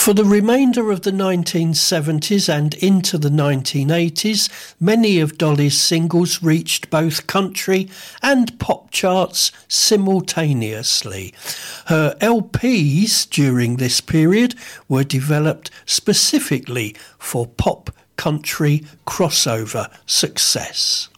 For the remainder of the 1970s and into the 1980s, many of Dolly's singles reached both country and pop charts simultaneously. Her LPs during this period were developed specifically for pop country crossover success.